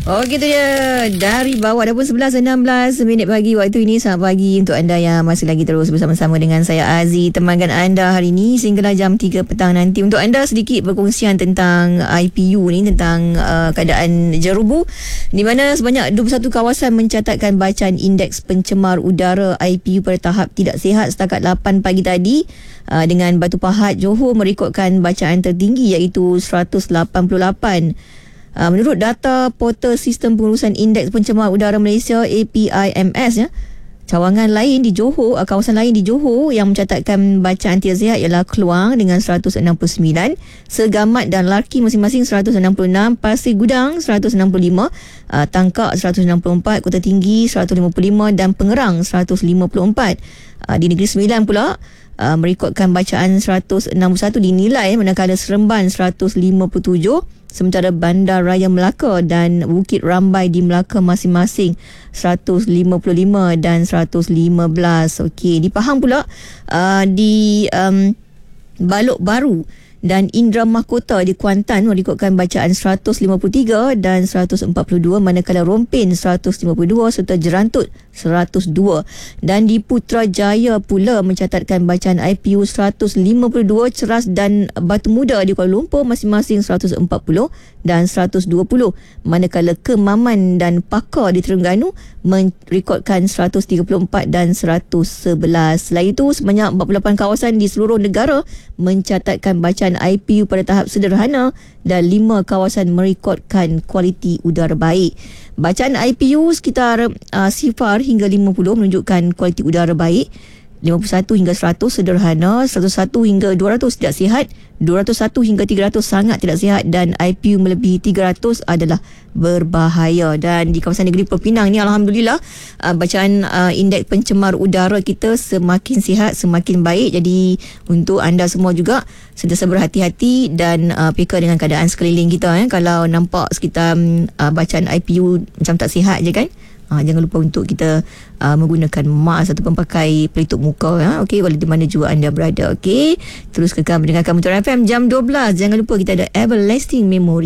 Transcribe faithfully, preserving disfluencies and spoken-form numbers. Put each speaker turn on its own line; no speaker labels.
Oh gitu dia. Dari bawah dah pun sebelas enam belas minit pagi waktu ini. Selamat pagi untuk anda yang masih lagi terus bersama-sama dengan saya Aziz, temankan anda hari ini sehinggalah jam tiga petang nanti. Untuk anda sedikit perkongsian tentang I P U ni, tentang uh, keadaan jerubu, di mana sebanyak dua puluh satu kawasan mencatatkan bacaan indeks pencemar udara I P U pada tahap tidak sihat setakat lapan pagi tadi. Uh, dengan Batu Pahat, Johor merekodkan bacaan tertinggi iaitu seratus lapan puluh lapan. Uh, menurut data portal Sistem Pengurusan Indeks Pencemar Udara Malaysia A P I M S, ya, cawangan lain di Johor, uh, kawasan lain di Johor yang mencatatkan bacaan tidak sihat ialah Kluang dengan seratus enam puluh sembilan, Segamat dan Larki masing-masing seratus enam puluh enam, Pasir Gudang seratus enam puluh lima, uh, Tangkak seratus enam puluh empat, Kota Tinggi seratus lima puluh lima dan Pengerang seratus lima puluh empat. Uh, di Negeri Sembilan pula uh, merekodkan bacaan seratus enam puluh satu dinilai, manakala Seremban seratus lima puluh tujuh, sementara Bandar Raya Melaka dan Bukit Rambai di Melaka masing-masing seratus lima puluh lima dan seratus lima belas. Okey, di Pahang pula uh, di um, Balok Baru dan Indra Mahkota di Kuantan merekodkan bacaan seratus lima puluh tiga dan seratus empat puluh dua, manakala Rompin seratus lima puluh dua serta Jerantut seratus dua. Dan di Putrajaya pula mencatatkan bacaan I P U seratus lima puluh dua, Ceras dan Batu Muda di Kuala Lumpur masing-masing seratus empat puluh dan seratus dua puluh, manakala Kemaman dan Pakar di Terengganu merekodkan seratus tiga puluh empat dan seratus sebelas. Selain itu, sebanyak empat puluh lapan kawasan di seluruh negara mencatatkan bacaan I P U pada tahap sederhana dan lima kawasan merekodkan kualiti udara baik. Bacaan I P U sekitar uh, sifar hingga lima puluh menunjukkan kualiti udara baik, lima puluh satu hingga seratus sederhana, seratus satu hingga dua ratus tidak sihat, dua ratus satu hingga tiga ratus sangat tidak sihat dan I P U melebihi tiga ratus adalah berbahaya. Dan di kawasan negeri Pulau Pinang ni, alhamdulillah, uh, bacaan uh, indeks pencemar udara kita semakin sihat, semakin baik. Jadi untuk anda semua juga sentiasa berhati-hati dan uh, peka dengan keadaan sekeliling kita, eh. Kalau nampak sekitar uh, bacaan I P U macam tak sihat je kan, Ha, jangan lupa untuk kita uh, menggunakan mask ataupun pakai pelitup muka, ya. Okey, walau di mana juga anda berada. Okey, terus kekal mendengarkan Motor F M jam dua belas. Jangan lupa kita ada Everlasting Memory.